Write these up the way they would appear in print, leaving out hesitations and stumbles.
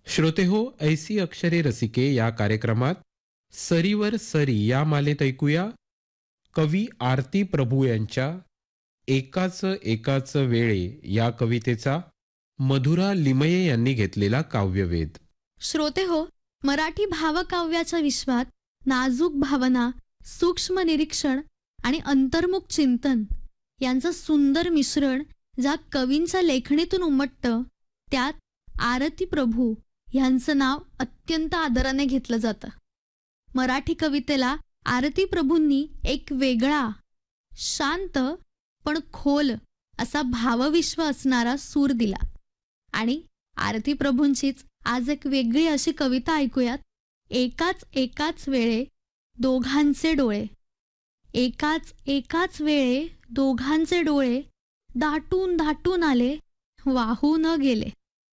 श्रोते हो, ऐसी अक्षरे रसिके या कार्यक्रमात सरीवर सरी या मालेत ऐकूया कवी आरती प्रभू यांच्या एकाच एकाच वेळे या कवितेचा मधुरा लिमये यांनी घेतलेला काव्यवेध. श्रोते हो, मराठी भावकाव्याच्या विश्वात नाजूक भावना, सूक्ष्म निरीक्षण आणि अंतर्मुख चिंतन यांचं सुंदर मिश्रण ज्या कवींच्या लेखणीतून उमटतं, त्यात आरती प्रभू यांचं नाव अत्यंत आदराने घेतलं जातं. मराठी कवितेला आरती प्रभूंनी एक वेगळा, शांत पण खोल असा भावविश्व असणारा सूर दिला. आणि आरती प्रभूंचीच आज एक वेगळी अशी कविता ऐकूयात. एकाच एकाच वेळे दोघांचे डोळे. एकाच एकाच वेळे दोघांचे डोळे दाटून दाटून आले, वाहू न गेले.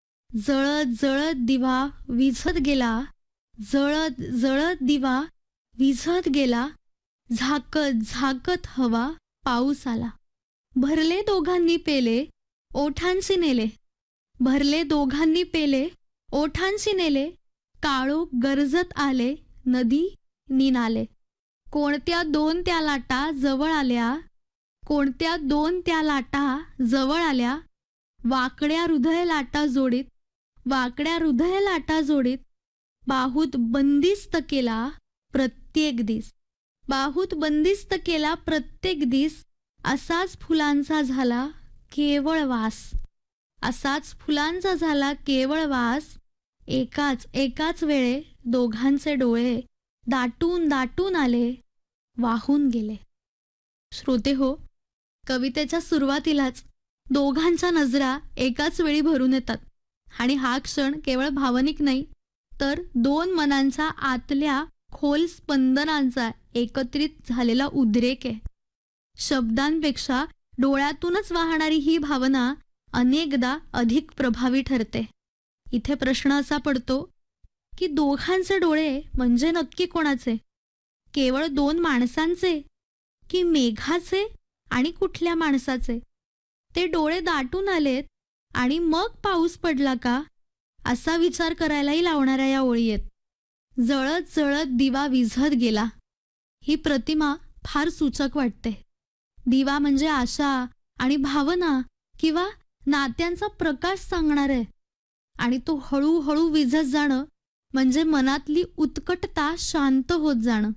जळत जळत दिवा विझत गेला, जळत जळत दिवा विझत गेला. झाकत झाकत हवा पाऊस आला. भरले दोघांनी पेले, ओठांशी नेले. भरले दोघांनी पेले, ओठांशी नेले. काळोख गरजत आले, नदी निनाले. कोणत्या दोन त्या लाटा जवळ आल्या, कोणत्या दोन त्या लाटा जवळ आल्या. वाकड्या हृदय लाटा जोडीत, वाकड्या हृदय लाटा जोडीत. बाहूत बंदिस्त केला प्रत्येक दिस, बाहूत बंदिस्त केला प्रत्येक दिस. असाच फुलांचा झाला केवळ वास, असाच फुलांचा झाला केवळ वास. एकाच एकाच वेळे दोघांचे डोळे दाटून दाटून आले, वाहून गेले. श्रोते हो, कवितेच्या सुरुवातीलाच दोघांच्या नजरा एकाच वेळी भरून येतात. आणि हा क्षण केवळ भावनिक नाही, तर दोन मनांच्या आतल्या खोल स्पंदनांचा एकत्रित झालेला उद्रेक आहे. शब्दांपेक्षा डोळ्यातूनच वाहणारी ही भावना अनेकदा अधिक प्रभावी ठरते. इथे प्रश्न असा पडतो की दोघांचे डोळे म्हणजे नक्की कोणाचे? केवळ दोन माणसांचे की मेघाचे आणि कुठल्या माणसाचे? ते डोळे दाटून आलेत आणि मग पाऊस पडला का, असा विचार करायलाही लावणाऱ्या या ओळी आहेत. जळत जळत दिवा विझत गेला, ही प्रतिमा फार सूचक वाटते. दिवा म्हणजे आशा आणि भावना किंवा नात्यांचा प्रकाश सांगणार आहे. आणि तो हळूहळू विझत जाणं म्हणजे मनातली उत्कटता शांत होत जाणं.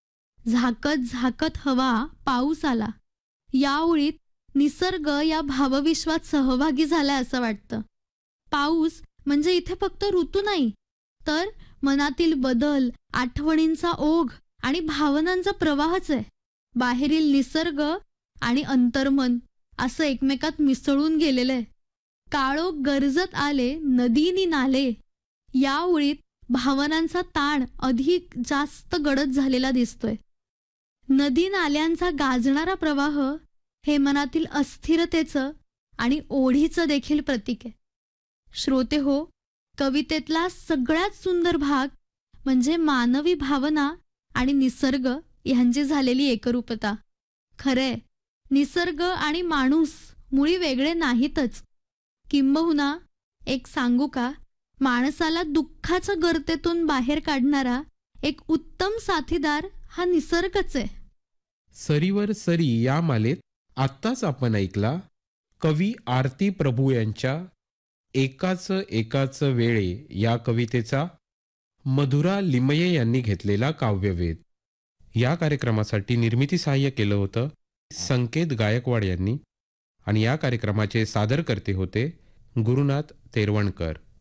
झाकत झाकत हवा पाऊस आला, या ओळीत निसर्ग या भावविश्वात सहभागी झालाय असं वाटतं. पाऊस म्हणजे इथे फक्त ऋतू नाही, तर मनातील बदल, आठवणींचा ओघ आणि भावनांचा प्रवाहच आहे. बाहेरील निसर्ग आणि अंतर्मन असं एकमेकात मिसळून गेलेलं आहे. काळोख गरजत आले, नदीनी नाले. या ओळीत भावनांचा ताण अधिक जास्त गडद झालेला दिसतोय. नदी नाल्यांचा गाजणारा प्रवाह हे मनातील अस्थिरतेचं आणि ओढीचं देखील प्रतीक आहे. श्रोते हो, कवितेतला सगळ्यात सुंदर भाग म्हणजे मानवी भावना आणि निसर्ग यांची झालेली एकरूपता. खरे, निसर्ग आणि माणूस मुळी वेगळे नाहीतच. किंबहुना एक सांगू का, माणसाला दुःखाच्या गर्तेतून बाहेर काढणारा एक उत्तम साथीदार हा निसर्गच आहे. सरीवर सरी या मालेत आत्ताच आपण ऐकला कवी आरती प्रभू यांच्या एकाच एकाच वेळे या कवितेचा मधुरा लिमये यांनी घेतलेला काव्यवेध. या कार्यक्रमासाठी निर्मिती सहाय्य केलं होतं संकेत गायकवाड यांनी आणि या कार्यक्रमाचे सादरकर्ते होते गुरुनाथ तेरवणकर.